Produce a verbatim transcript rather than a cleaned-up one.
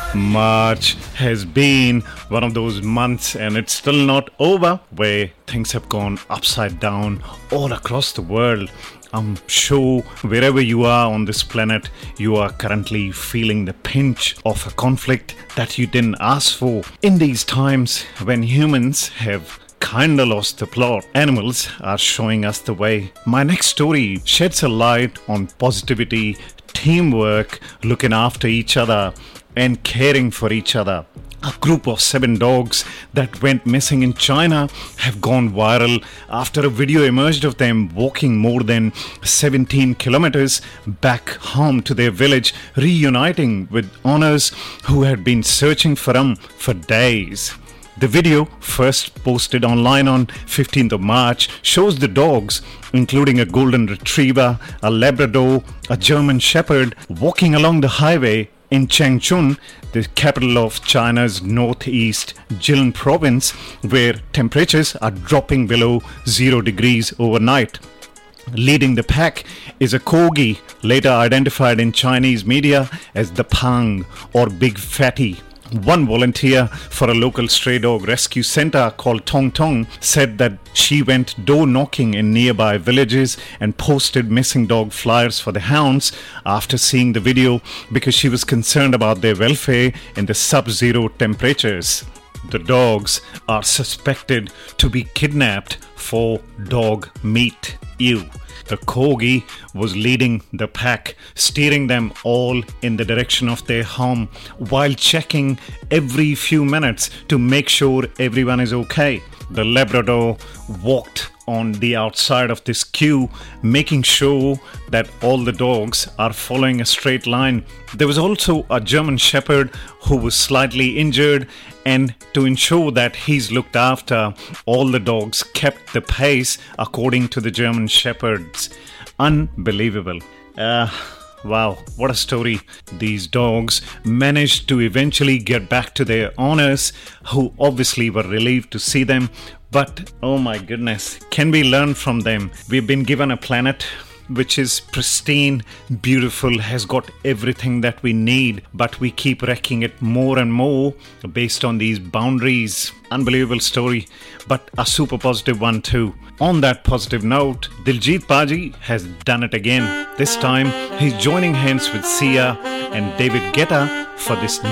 March has been one of those months, and it's still not over, where things have gone upside down all across the world. I'm sure wherever you are on this planet, you are currently feeling the pinch of a conflict that you didn't ask for. In these times when humans have kinda lost the plot, animals are showing us the way. My next story sheds a light on positivity, teamwork, looking after each other, and caring for each other. A group of seven dogs that went missing in China have gone viral after a video emerged of them walking more than seventeen kilometers back home to their village, reuniting with owners who had been searching for them for days. The video, first posted online on fifteenth of March, shows the dogs, including a golden retriever, a Labrador, a German Shepherd, walking along the highway in Changchun, the capital of China's northeast Jilin province, where temperatures are dropping below zero degrees overnight. Leading the pack is a corgi, later identified in Chinese media as the Pang or Big Fatty. One volunteer for a local stray dog rescue center called Tong Tong said that she went door knocking in nearby villages and posted missing dog flyers for the hounds after seeing the video because she was concerned about their welfare in the sub-zero temperatures. The dogs are suspected to be kidnapped for dog meat. Ew. The corgi was leading the pack, steering them all in the direction of their home while checking every few minutes to make sure everyone is okay. The Labrador walked on the outside of this queue, making sure that all the dogs are following a straight line. There was also a German Shepherd who was slightly injured, and to ensure that he's looked after, all the dogs kept the pace according to the German Shepherds. Unbelievable. Uh, wow, what a story. These dogs managed to eventually get back to their owners, who obviously were relieved to see them. But, oh my goodness, can we learn from them? We've been given a planet which is pristine, beautiful, has got everything that we need, but we keep wrecking it more and more based on these boundaries. Unbelievable story, but a super positive one too. On that positive note, Diljit Paji has done it again. This time, he's joining hands with Sia and David Guetta for this